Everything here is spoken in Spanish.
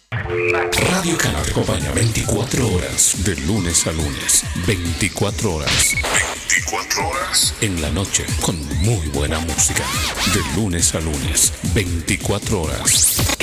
Radio Canal te acompaña 24 horas, de lunes a lunes. 24 horas. 24 horas. En la noche, con muy buena música. De lunes a lunes. 24 horas.